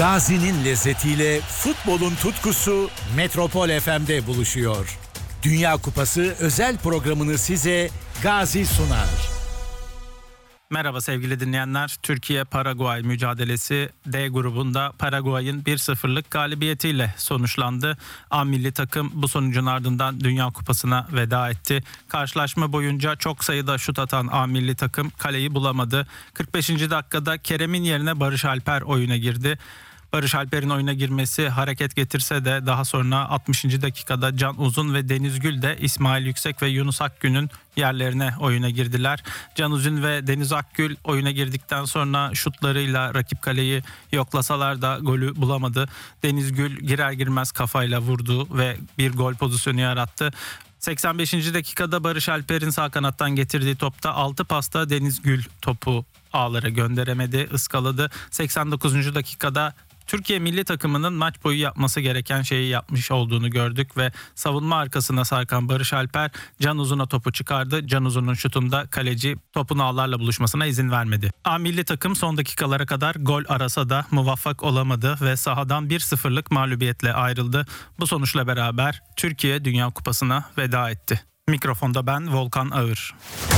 Gazi'nin lezzetiyle futbolun tutkusu Metropol FM'de buluşuyor. Dünya Kupası özel programını size Gazi sunar. Merhaba sevgili dinleyenler. Türkiye-Paraguay mücadelesi D grubunda Paraguay'ın 1-0'lık galibiyetiyle sonuçlandı. A milli takım bu sonucun ardından Dünya Kupası'na veda etti. Karşılaşma boyunca çok sayıda şut atan A milli takım kaleyi bulamadı. 45. dakikada Kerem'in yerine Barış Alper oyuna girdi. Barış Alper'in oyuna girmesi hareket getirse de daha sonra 60. dakikada Can Uzun ve Deniz Gül de İsmail Yüksek ve Yunus Akgün'ün yerlerine oyuna girdiler. Can Uzun ve Deniz Akgül oyuna girdikten sonra şutlarıyla rakip kaleyi yoklasalar da golü bulamadı. Deniz Gül girer girmez kafayla vurdu ve bir gol pozisyonu yarattı. 85. dakikada Barış Alper'in sağ kanattan getirdiği topta 6 pasta Deniz Gül topu ağlara gönderemedi, ıskaladı. 89. dakikada Türkiye milli takımının maç boyu yapması gereken şeyi yapmış olduğunu gördük ve savunma arkasına sarkan Barış Alper Can Uzun'a topu çıkardı. Can Uzun'un şutunda kaleci topun ağlarla buluşmasına izin vermedi. A milli takım son dakikalara kadar gol arasa da muvaffak olamadı ve sahadan 1-0'lık mağlubiyetle ayrıldı. Bu sonuçla beraber Türkiye Dünya Kupası'na veda etti. Mikrofonda ben Volkan Ağır.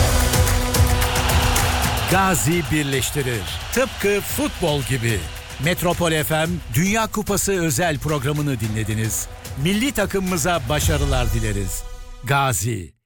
Gazi birleştirir. Tıpkı futbol gibi. Metropol FM Dünya Kupası özel programını dinlediniz. Milli takımımıza başarılar dileriz. Gazi.